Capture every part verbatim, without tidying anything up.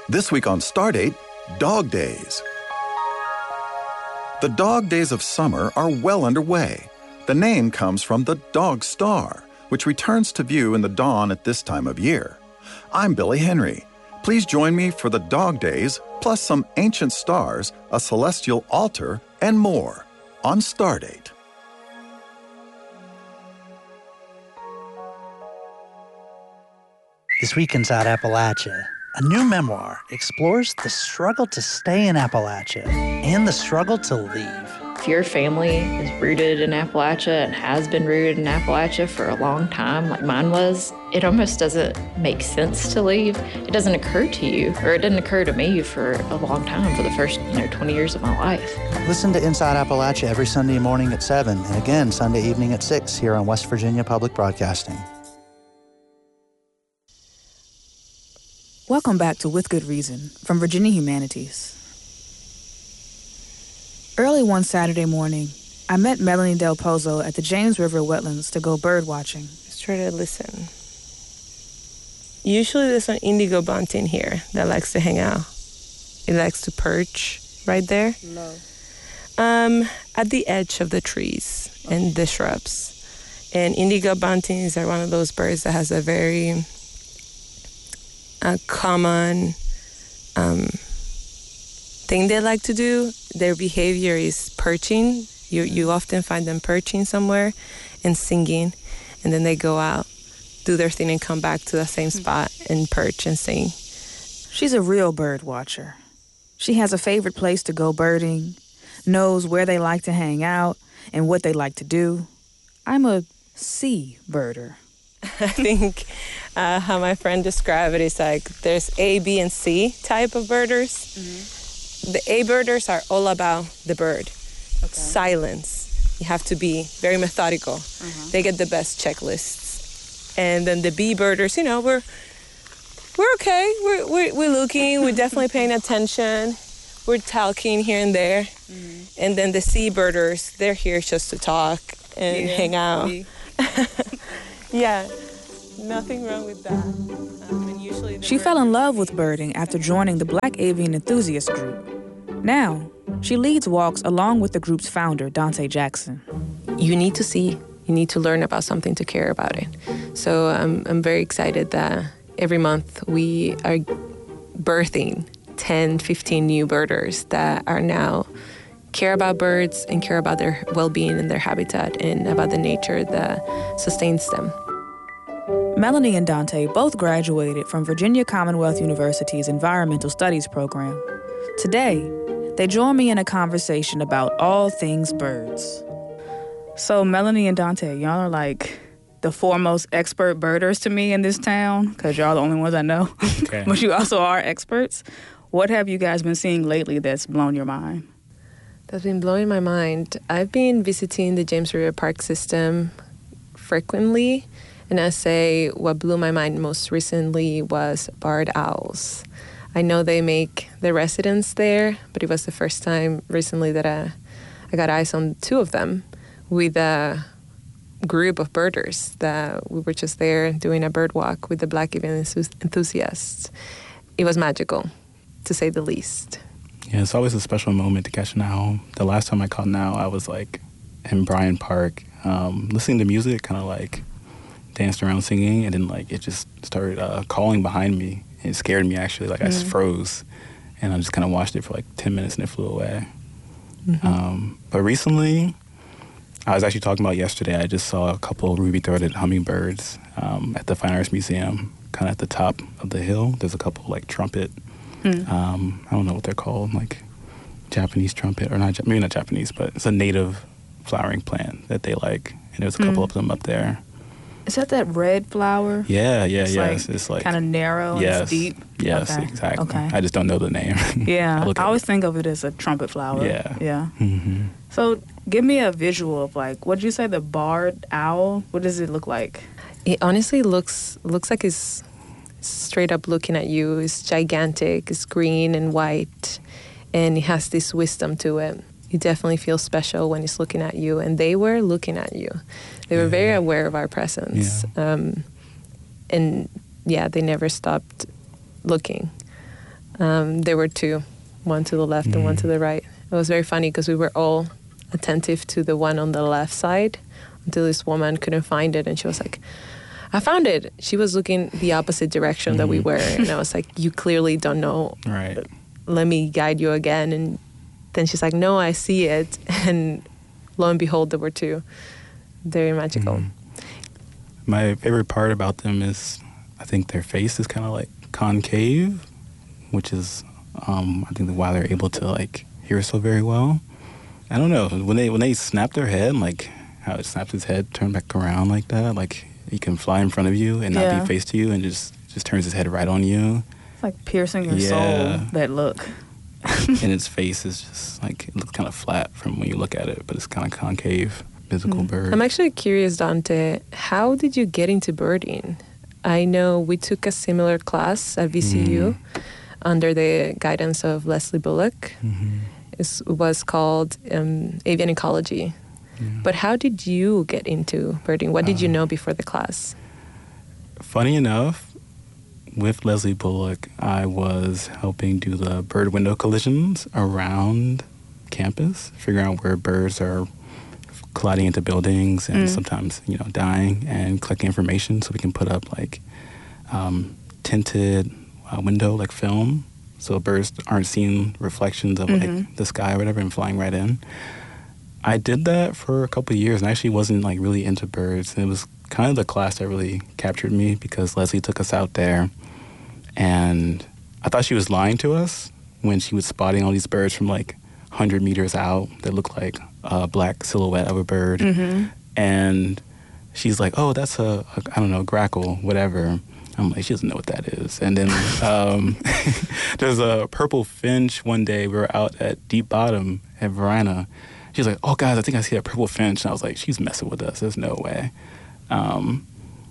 This week on Stardate, Dog Days. The dog days of summer are well underway. The name comes from the dog star, which returns to view in the dawn at this time of year. I'm Billy Henry. Please join me for the dog days, plus some ancient stars, a celestial altar, and more on Stardate. This week inside Appalachia, a new memoir explores the struggle to stay in Appalachia and the struggle to leave. If your family is rooted in Appalachia and has been rooted in Appalachia for a long time, like mine was, it almost doesn't make sense to leave. It doesn't occur to you, or it didn't occur to me for a long time, for the first, you know, twenty years of my life. Listen to Inside Appalachia every Sunday morning at seven, and again Sunday evening at six here on West Virginia Public Broadcasting. Welcome back to With Good Reason from Virginia Humanities. Early one Saturday morning, I met Melanie Del Pozo at the James River wetlands to go bird watching. Just try to listen. Usually there's an indigo bunting here that likes to hang out. It likes to perch right there. No. Um, at the edge of the trees and the shrubs. And indigo buntings are one of those birds that has a very a common um, thing they like to do. Their behavior is perching. You you often find them perching somewhere and singing, and then they go out, do their thing, and come back to the same spot and perch and sing. She's a real bird watcher. She has a favorite place to go birding, knows where they like to hang out and what they like to do. I'm a sea birder. I think uh, how my friend described it is like there's A, B, and C type of birders. Mm-hmm. The A birders are all about the bird. Okay. Silence. You have to be very methodical. Uh-huh. They get the best checklists. And then the B birders, you know, we're we're okay. We're we're, we're looking. We're definitely paying attention. We're talking here and there. Mm-hmm. And then the C birders, they're here just to talk and yeah. hang out. Yeah, nothing wrong with that. Um, and usually she fell in love with birding after joining the Black Avian Enthusiast Group. Now, she leads walks along with the group's founder, Dante Jackson. You need to see, you need to learn about something to care about it. So um, I'm very excited that every month we are birthing ten, fifteen new birders that are now care about birds and care about their well-being and their habitat and about the nature that sustains them. Melanie and Dante both graduated from Virginia Commonwealth University's Environmental Studies program. Today, they join me in a conversation about all things birds. So Melanie and Dante, y'all are like the foremost expert birders to me in this town, because y'all are the only ones I know. Okay. But you also are experts. What have you guys been seeing lately that's blown your mind? That's been blowing my mind. I've been visiting the James River Park system frequently, and I say what blew my mind most recently was barred owls. I know they make the residents there, but it was the first time recently that I, I got eyes on two of them with a group of birders that we were just there doing a bird walk with the Black Avian enthusiasts. It was magical, to say the least. Yeah, it's always a special moment to catch an owl. The last time I caught an owl, I was like in Bryant Park, um, listening to music, kind of like danced around singing, and then like it just started uh, calling behind me. It scared me actually, like mm. I just froze, and I just kind of watched it for like ten minutes and it flew away. Mm-hmm. Um, but recently, I was actually talking about yesterday, I just saw a couple ruby-throated hummingbirds um, at the Fine Arts Museum, kind of at the top of the hill. There's a couple like trumpet, mm. um, I don't know what they're called, like Japanese trumpet, or not, maybe not Japanese, but it's a native flowering plant that they like, and there's a couple mm. of them up there. Is that that red flower? Yeah, yeah, it's yes. Like it's like kind of narrow yes, and it's deep. Yes, okay. exactly. Okay. I just don't know the name. Yeah, I, I always it. think of it as a trumpet flower. Yeah. Yeah. Mm-hmm. So give me a visual of like, what did you say, the barred owl? What does it look like? It honestly looks looks like it's straight up looking at you. It's gigantic. It's green and white, and it has this wisdom to it. You definitely feel special when it's looking at you, and they were looking at you. They were yeah. very aware of our presence. Yeah. Um, and yeah, they never stopped looking. Um, there were two, one to the left mm. and one to the right. It was very funny because we were all attentive to the one on the left side until this woman couldn't find it, and she was like, I found it. She was looking the opposite direction mm-hmm. that we were, and I was like, you clearly don't know. Right. Let me guide you again. And then she's like, no, I see it. And lo and behold, there were two. Very magical. Mm-hmm. My favorite part about them is, I think their face is kind of like concave, which is, um, I think, why they're able to like hear so very well. I don't know, when they when they snap their head, like how it snaps its head, turn back around like that, like he can fly in front of you and not yeah. be face to you, and just just turns his head right on you. It's like piercing your yeah. soul. That look. And its face is just like, it looks kind of flat from when you look at it, but it's kind of concave. Mythical mm. bird. I'm actually curious, Dante, how did you get into birding? I know we took a similar class at V C U mm. under the guidance of Leslie Bullock. Mm-hmm. It was called um, Avian Ecology. Yeah. But how did you get into birding? What did uh, you know before the class? Funny enough, with Leslie Bullock, I was helping do the bird window collisions around campus, figuring out where birds are colliding into buildings and mm. sometimes, you know, dying, and collecting information so we can put up like um, tinted uh, window, like film, so birds aren't seeing reflections of mm-hmm. like the sky or whatever and flying right in. I did that for a couple of years and I actually wasn't like really into birds. And it was kind of the class that really captured me because Leslie took us out there, and I thought she was lying to us when she was spotting all these birds from like one hundred meters out that looked like a black silhouette of a bird. Mm-hmm. And she's like, oh, that's a, a, I don't know, grackle, whatever. I'm like, she doesn't know what that is. And then um, there's a purple finch one day. We were out at Deep Bottom at Varina. She's like, oh, guys, I think I see a purple finch. And I was like, she's messing with us. There's no way. Um,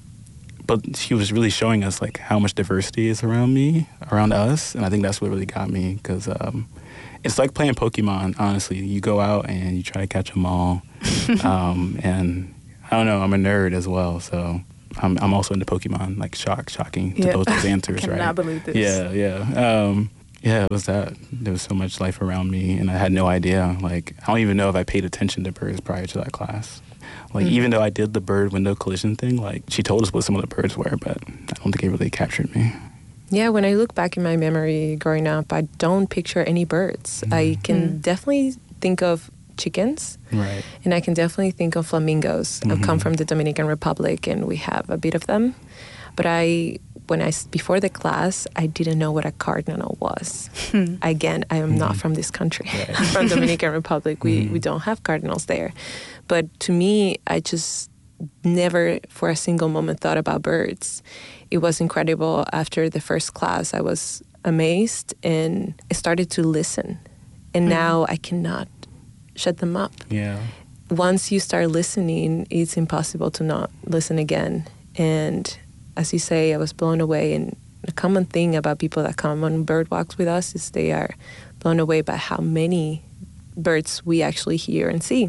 but she was really showing us, like, how much diversity is around me, around us. And I think that's what really got me, because um, it's like playing Pokemon, honestly. You go out and you try to catch them all. um, and I don't know, I'm a nerd as well, so I'm I'm also into Pokemon, like shock, shocking to yeah. those, those answers, I cannot right? believe this. Yeah, yeah. Um, yeah, it was that. There was so much life around me, and I had no idea. Like, I don't even know if I paid attention to birds prior to that class. Like, mm-hmm. even though I did the bird window collision thing, like, she told us what some of the birds were, but I don't think it really captured me. Yeah, when I look back in my memory growing up, I don't picture any birds. Mm-hmm. I can mm-hmm. definitely think of chickens. Right. And I can definitely think of flamingos. Mm-hmm. I've come from the Dominican Republic, and we have a bit of them. But I, when I, before the class, I didn't know what a cardinal was. Hmm. Again, I am mm-hmm. not from this country. Right. I'm from Dominican Republic. We, mm-hmm. we don't have cardinals there. But to me, I just never for a single moment thought about birds. It was incredible. After the first class, I was amazed, and I started to listen. And mm-hmm. now I cannot shut them up. Yeah. Once you start listening, it's impossible to not listen again. And as you say, I was blown away. And the common thing about people that come on bird walks with us is they are blown away by how many birds we actually hear and see.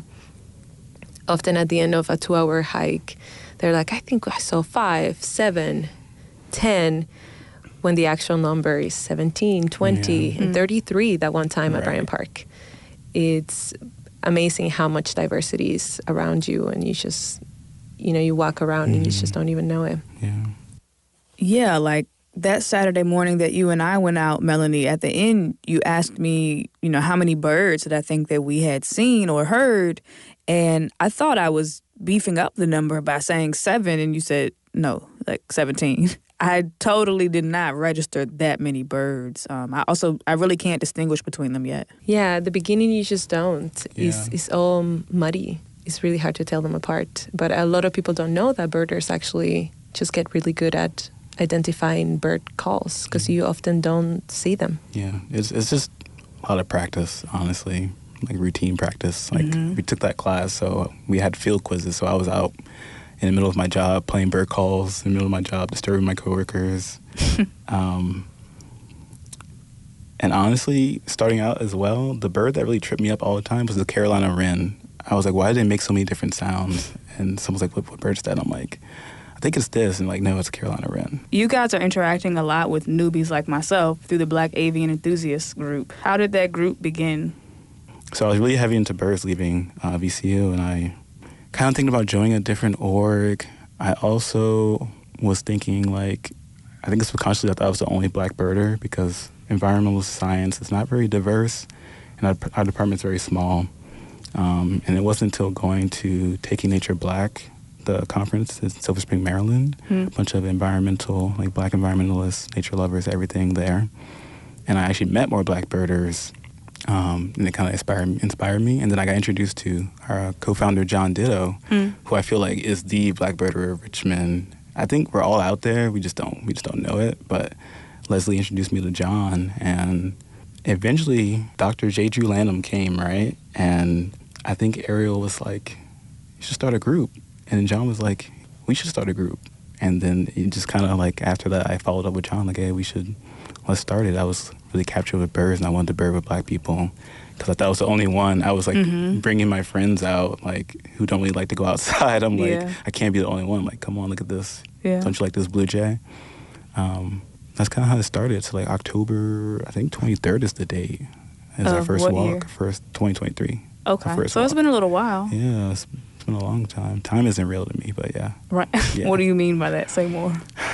Often at the end of a two-hour hike, they're like, I think I saw five, seven, ten, when the actual number is seventeen, twenty, yeah. and thirty-three that one time right. at Bryant Park. It's amazing how much diversity is around you, and you just, you know, you walk around mm. and you just don't even know it. Yeah. Yeah, like that Saturday morning that you and I went out, Melanie, at the end, you asked me, you know, how many birds did I think that we had seen or heard? And I thought I was beefing up the number by saying seven, and you said, no, like seventeen. I totally did not register that many birds. Um, I also, I really can't distinguish between them yet. Yeah, at the beginning you just don't. Yeah. It's, it's all muddy. It's really hard to tell them apart. But a lot of people don't know that birders actually just get really good at identifying bird calls because you often don't see them. Yeah, it's it's just a lot of practice, honestly, like routine practice. Like mm-hmm. we took that class, so we had field quizzes, so I was out in the middle of my job playing bird calls, in the middle of my job disturbing my coworkers. um, and honestly, starting out as well, the bird that really tripped me up all the time was the Carolina wren. I was like, why did it make so many different sounds? And someone's like, what, what bird is that? And I'm like, I think think it's this, and like, no, it's Carolina Wren. You guys are interacting a lot with newbies like myself through the Black Avian Enthusiasts group. How did that group begin? So I was really heavy into birds leaving uh, V C U, and I kind of thinking about joining a different org. I also was thinking, like, I think subconsciously I thought I was the only Black birder because environmental science is not very diverse, and our, our department's very small. Um, and it wasn't until going to Taking Nature Black, the conference in Silver Spring, Maryland, mm. a bunch of environmental, like Black environmentalists, nature lovers, everything there. And I actually met more Black birders, um, and it kind of inspired, inspired me. And then I got introduced to our co-founder, John Ditto, mm. who I feel like is the Black birder of Richmond. I think we're all out there. We just don't, we just don't know it. But Leslie introduced me to John, and eventually Doctor J. Drew Lanham came, right? And I think Ariel was like, you should start a group. And John was like, we should start a group. And then it just kind of like, after that, I followed up with John, like, hey, we should, let's start it. I was really captured with birds, and I wanted to bird with Black people because I thought I was the only one. I was like mm-hmm. bringing my friends out, like, who don't really like to go outside. I'm like, yeah. I can't be the only one. I'm like, come on, look at this. Yeah. Don't you like this blue jay? Um, that's kind of how it started. So like October, I think twenty-third is the date. Is uh, our first what walk, year? first twenty twenty-three. Okay, so walk. It's been a little while. Yeah, it's, it's been a long time. Time isn't real to me, but yeah. Right. Yeah. What do you mean by that? Say more.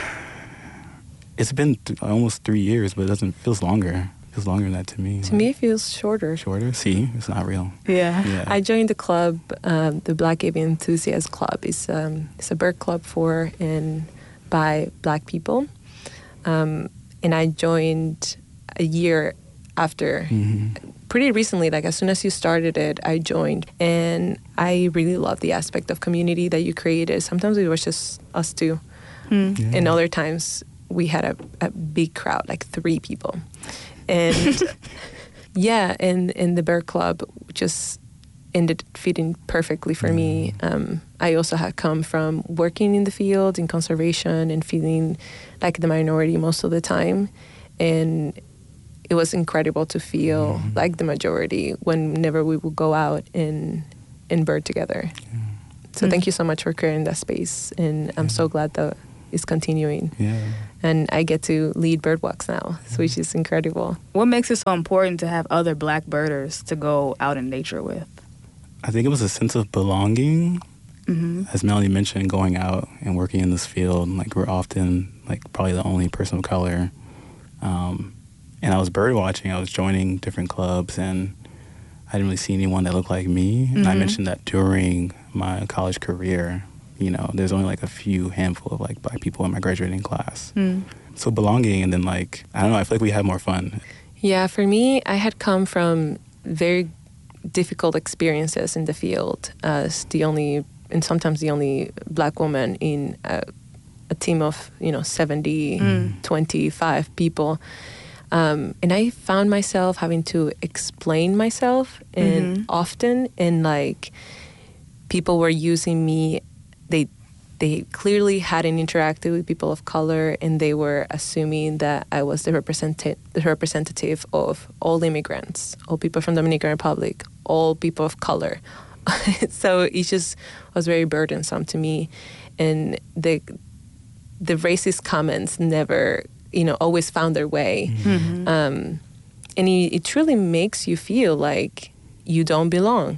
It's been th- almost three years, but it doesn't feels longer. It feels longer than that to me. To like, me, it feels shorter. Shorter? See, it's not real. Yeah. yeah. I joined the club, um, the Black Avian Enthusiasts Club. It's um, it's a bird club for and by Black people, um, and I joined a year after. Mm-hmm. Pretty recently, like as soon as you started it, I joined. And I really love the aspect of community that you created. Sometimes it was just us two. Mm. Yeah. And other times we had a, a big crowd, like three people. And yeah, and, and the Bird Club just ended fitting perfectly for mm. me. Um, I also had come from working in the field, in conservation, and feeling like the minority most of the time. And it was incredible to feel mm-hmm. like the majority whenever we would go out and, and bird together. Yeah. So mm-hmm. thank you so much for creating that space. And I'm yeah. so glad that it's continuing. Yeah. And I get to lead bird walks now, so which is incredible. What makes it so important to have other Black birders to go out in nature with? I think it was a sense of belonging. Mm-hmm. As Melanie mentioned, going out and working in this field, like we're often like probably the only person of color. Um, And I was bird watching. I was joining different clubs, and I didn't really see anyone that looked like me. Mm-hmm. And I mentioned that during my college career, you know, there's only like a few handful of like Black people in my graduating class. Mm. So belonging, and then like, I don't know, I feel like we had more fun. Yeah, for me, I had come from very difficult experiences in the field as the only, and sometimes the only Black woman in a, a team of, you know, seventy, mm. twenty-five people. Um, and I found myself having to explain myself and mm-hmm. often, and like people were using me. They they clearly hadn't interacted with people of color, and they were assuming that I was the representative the representative of all immigrants, all people from the Dominican Republic, all people of color. So it just was very burdensome to me, and the the racist comments never, you know, always found their way. Mm-hmm. Um, and it, it truly makes you feel like you don't belong.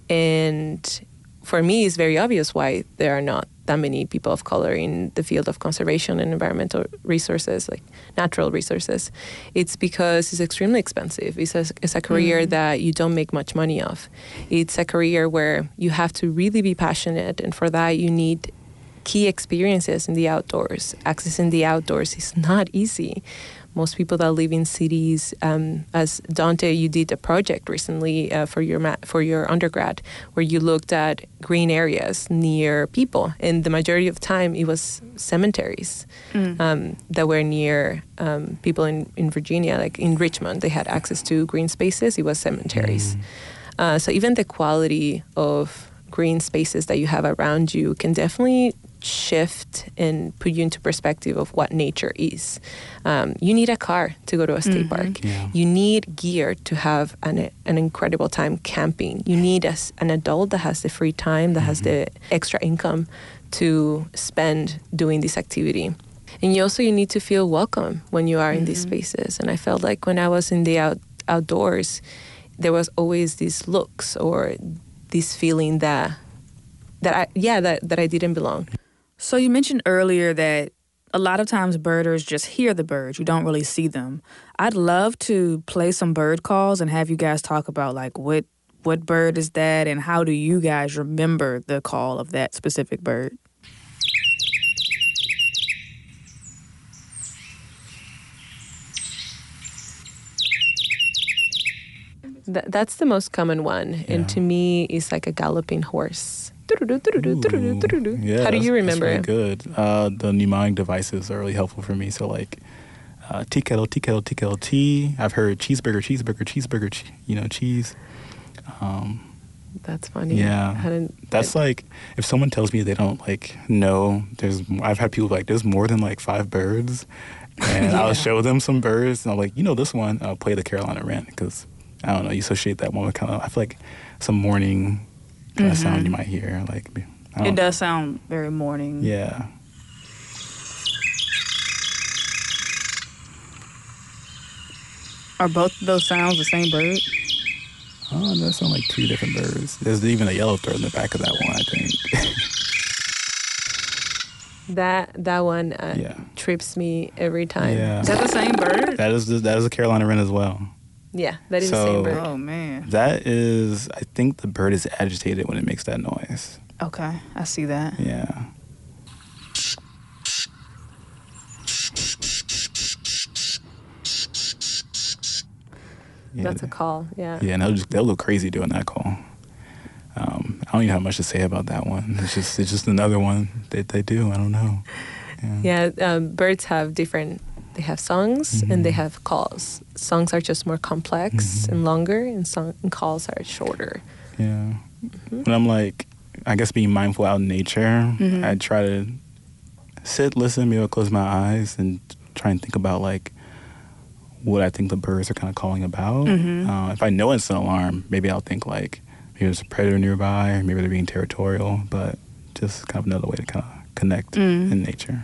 And for me, it's very obvious why there are not that many people of color in the field of conservation and environmental resources, like natural resources. It's because it's extremely expensive. It's a, it's a career mm. that you don't make much money of. It's a career where you have to really be passionate, and for that you need key experiences in the outdoors. Accessing the outdoors is not easy. Most people that live in cities, um, as Dante, you did a project recently uh, for your ma- for your undergrad, where you looked at green areas near people, and the majority of time it was cemeteries mm. um, that were near um, people in, in Virginia, like in Richmond. They had access to green spaces. It was cemeteries. Mm. Uh, so even the quality of green spaces that you have around you can definitely shift and put you into perspective of what nature is. Um, you need a car to go to a state mm-hmm. park. Yeah. You need gear to have an an incredible time camping. You need a, an adult that has the free time, that mm-hmm. has the extra income to spend doing this activity. And you also you need to feel welcome when you are in mm-hmm. these spaces. And I felt like when I was in the out, outdoors, there was always these looks or this feeling that that I yeah that, that I didn't belong. So you mentioned earlier that a lot of times birders just hear the birds. You don't really see them. I'd love to play some bird calls and have you guys talk about like what what bird is that and how do you guys remember the call of that specific bird? Th- that's the most common one. Yeah. And to me, it's like a galloping horse. Ooh, yeah, how do you remember really it? Good. Uh, the mnemonic devices are really helpful for me. So like uh, tea kettle, tea kettle, tea kettle, tea. I've heard cheeseburger, cheeseburger, cheeseburger, che- you know, cheese. Um, That's funny. Yeah. That's I, like, if someone tells me they don't like know, there's, I've had people like, there's more than like five birds. And yeah. I'll show them some birds and I'm like, you know, this one, I'll play the Carolina Wren because I don't know, you associate that one with kind of, I feel like some morning kind of mm-hmm. sound you might hear. Like, I don't it does sound very morning. Yeah. Are both of those sounds the same bird? Oh, that sound like two different birds. There's even a yellowthroat in the back of that one, I think. that that one uh, yeah. trips me every time. Yeah. Is that the same bird? That is the, that is a Carolina Wren as well. Yeah, that is so, the same bird. Oh, man. That is, I think the bird is agitated when it makes that noise. Okay, I see that. Yeah. Yeah. That's a call, yeah. Yeah, and they'll, just, they'll go crazy doing that call. Um, I don't even have much to say about that one. It's just it's just another one that they do. I don't know. Yeah, yeah um, birds have different... They have songs mm-hmm. and they have calls. Songs are just more complex mm-hmm. and longer, and, song, and calls are shorter. Yeah. Mm-hmm. When I'm like, I guess being mindful out in nature, mm-hmm. I try to sit, listen, maybe I'll close my eyes and try and think about like what I think the birds are kind of calling about. Mm-hmm. Uh, if I know it's an alarm, maybe I'll think like maybe there's a predator nearby, or maybe they're being territorial, but just kind of another way to kind of connect mm. in nature.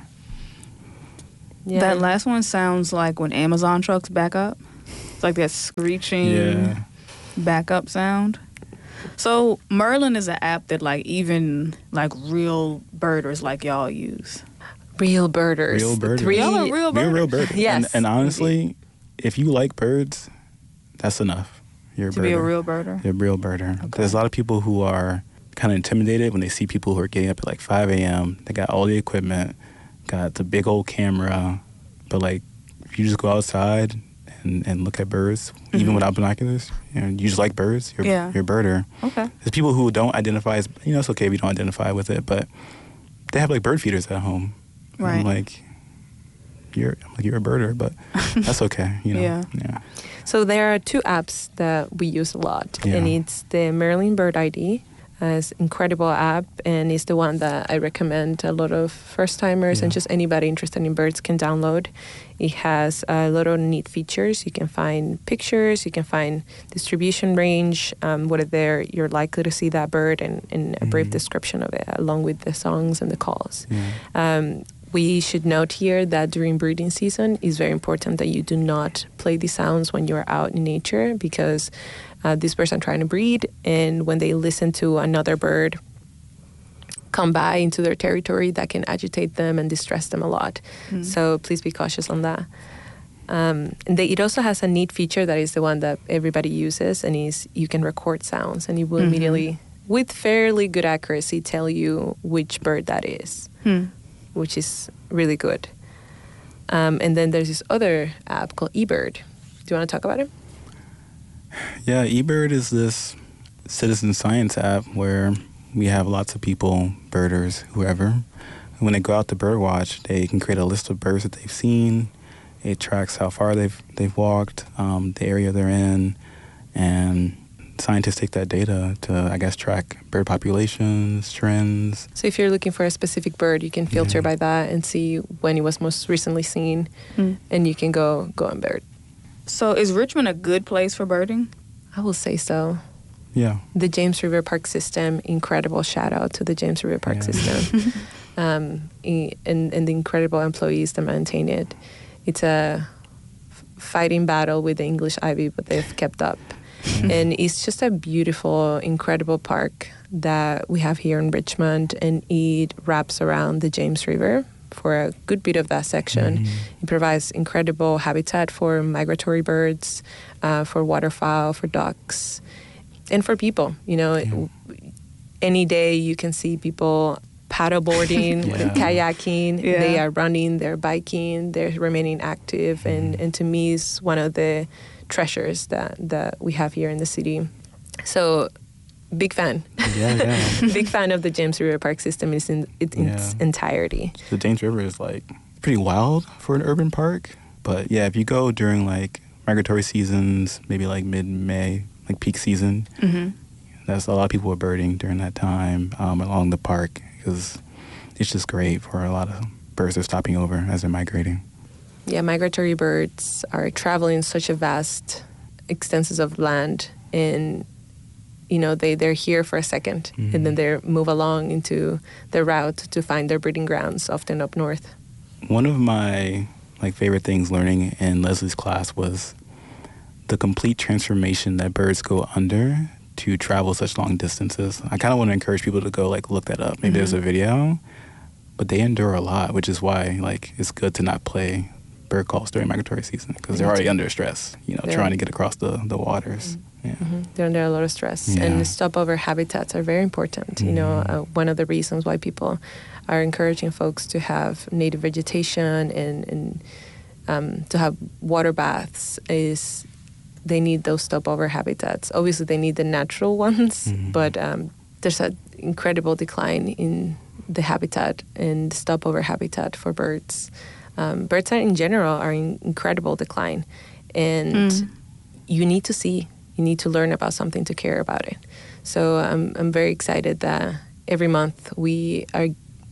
Yeah. That last one sounds like when Amazon trucks back up. It's like that screeching yeah. backup sound. So Merlin is an app that like even like real birders like y'all use. Real birders. Real birders. Three y'all are real birders. We're real birders. Yes. And, and honestly, if you like birds, that's enough. You're a to birder. be a real birder? You're a real birder. Okay. There's a lot of people who are kind of intimidated when they see people who are getting up at like five a.m. They got all the equipment, got the big old camera, but like if you just go outside and, and look at birds, mm-hmm. even without binoculars, you know, you just like birds, you're, yeah. you're a birder. Okay. There's people who don't identify as, you know, it's okay if you don't identify with it, but they have like bird feeders at home. Right. I'm like, you're, I'm like, you're a birder, but that's okay, you know. yeah. yeah. So there are two apps that we use a lot, yeah. and it's the Merlin Bird I D. Uh, it's an incredible app, and it's the one that I recommend a lot of first-timers yeah. and just anybody interested in birds can download. It has a lot of neat features. You can find pictures, you can find distribution range, um, whether you're likely to see that bird, and, and a brief mm. description of it, along with the songs and the calls. Yeah. Um, we should note here that during breeding season, it's very important that you do not play these sounds when you're out in nature, because Uh, these birds are trying to breed, and when they listen to another bird come by into their territory, that can agitate them and distress them a lot. Mm. So please be cautious on that. Um, and they, it also has a neat feature that is the one that everybody uses, and is you can record sounds, and it will mm-hmm. immediately, with fairly good accuracy, tell you which bird that is, mm. which is really good. Um, and then there's this other app called eBird. Do you want to talk about it? Yeah, eBird is this citizen science app where we have lots of people, birders, whoever. When they go out to birdwatch, they can create a list of birds that they've seen. It tracks how far they've they've walked, um, the area they're in, and scientists take that data to, I guess, track bird populations, trends. So if you're looking for a specific bird, you can filter yeah. by that and see when it was most recently seen, mm. and you can go go on bird. So is Richmond a good place for birding? I will say so. Yeah. The James River Park System, incredible shout out to the James River Park yeah. System. um, and, and the incredible employees that maintain it. It's a fighting battle with the English ivy, but they've kept up. And it's just a beautiful, incredible park that we have here in Richmond, and it wraps around the James River for a good bit of that section. Mm-hmm. It provides incredible habitat for migratory birds, uh, for waterfowl, for ducks, and for people. You know, yeah. Any day you can see people paddleboarding, yeah. kayaking, yeah. they are running, they're biking, they're remaining active, mm-hmm. and, and to me it's one of the treasures that, that we have here in the city. So, big fan. Yeah, yeah. Big fan of the James River Park system in, in its yeah. entirety. The James River is like pretty wild for an urban park. But yeah, if you go during like migratory seasons, maybe like mid-May, like peak season, mm-hmm. that's a lot of people are birding during that time um, along the park, because it's just great for a lot of birds that are stopping over as they're migrating. Yeah, migratory birds are traveling such a vast extenses of land, and you know they they're here for a second, mm-hmm. and then they move along into their route to find their breeding grounds, often up north. One of my like favorite things learning in Leslie's class was the complete transformation that birds go under to travel such long distances. I kind of want to encourage people to go like look that up. Maybe mm-hmm. there's a video, but they endure a lot, which is why like it's good to not play bird calls during migratory season, because they're already under stress, you know, they're, trying to get across the, the waters. Mm-hmm. Yeah. Mm-hmm. They're under a lot of stress. Yeah. And the stopover habitats are very important. Mm-hmm. You know, uh, one of the reasons why people are encouraging folks to have native vegetation and, and um, to have water baths is they need those stopover habitats. Obviously, they need the natural ones, mm-hmm. but um, there's an incredible decline in the habitat and the stopover habitat for birds. Um, birds are, in general are in incredible decline, and mm. you need to see, you need to learn about something to care about it. So I'm I'm very excited that every month we are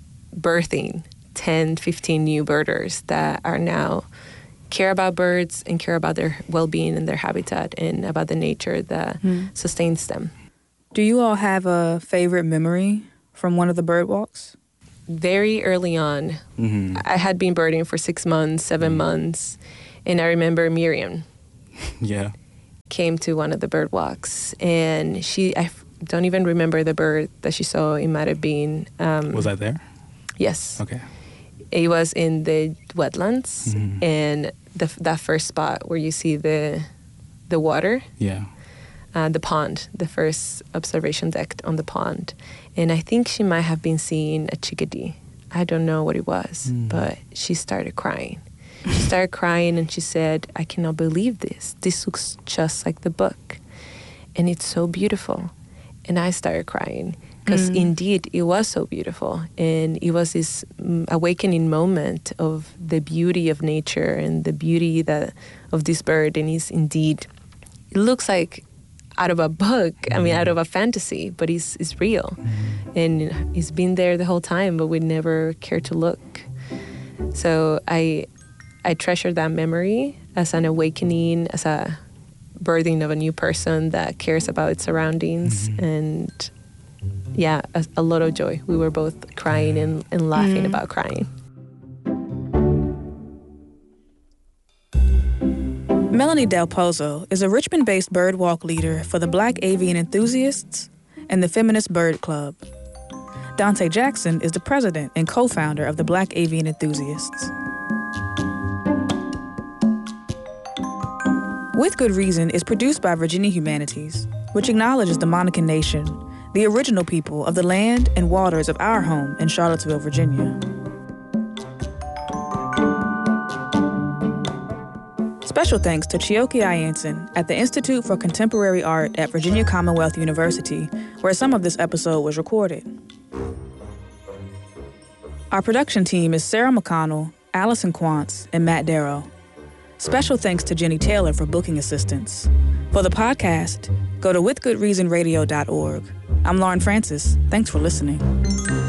birthing ten, fifteen new birders that are now care about birds and care about their well-being and their habitat and about the nature that mm. sustains them. Do you all have a favorite memory from one of the bird walks? Very early on, mm-hmm. I had been birding for six months, seven mm. months, and I remember Miriam. Yeah. Came to one of the bird walks, and she, I don't even remember the bird that she saw. It might have been... Um, was I there? Yes. Okay. It was in the wetlands, mm-hmm. and the, that first spot where you see the the water. Yeah. Uh, the pond, the first observation deck on the pond. And I think she might have been seeing a chickadee. I don't know what it was, mm. but she started crying. She started crying and she said, I cannot believe this. This looks just like the book. And it's so beautiful. And I started crying because mm. indeed it was so beautiful. And it was this um, awakening moment of the beauty of nature and the beauty that of this bird. And it's indeed, it looks like out of a book, I mean, out of a fantasy, but it's, it's real. Mm-hmm. And it's been there the whole time, but we never cared to look. So I I treasure that memory as an awakening, as a birthing of a new person that cares about its surroundings. Mm-hmm. And yeah, a, a lot of joy. We were both crying and, and laughing mm-hmm. about crying. Melanie Del Pozo is a Richmond-based birdwalk leader for the Black Avian Enthusiasts and the Feminist Bird Club. Dante Jackson is the president and co-founder of the Black Avian Enthusiasts. With Good Reason is produced by Virginia Humanities, which acknowledges the Monacan Nation, the original people of the land and waters of our home in Charlottesville, Virginia. Special thanks to Chioke Ayanson at the Institute for Contemporary Art at Virginia Commonwealth University, where some of this episode was recorded. Our production team is Sarah McConnell, Allison Quantz, and Matt Darrow. Special thanks to Jenny Taylor for booking assistance. For the podcast, go to with good reason radio dot org. I'm Lauren Francis. Thanks for listening.